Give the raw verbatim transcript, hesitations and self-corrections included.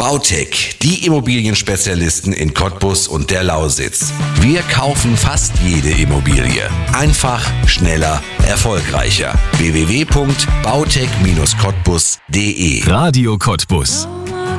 Bautec, die Immobilienspezialisten in Cottbus und der Lausitz. Wir kaufen fast jede Immobilie. Einfach, schneller, erfolgreicher. w w w punkt bautec Bindestrich cottbus punkt d e Radio Cottbus.